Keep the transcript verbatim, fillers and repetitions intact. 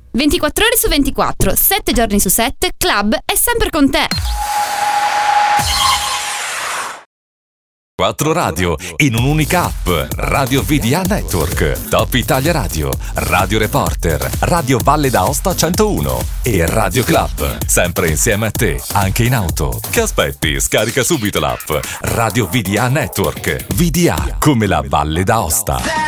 ventiquattro ore su ventiquattro, sette giorni su sette, Club è sempre con te. Quattro radio in un'unica app. Radio V D A Network, Top Italia Radio, Radio Reporter, Radio Valle d'Aosta centouno e Radio Club. Sempre insieme a te, anche in auto. Che aspetti? Scarica subito l'app. Radio V D A Network. V D A come la Valle d'Aosta.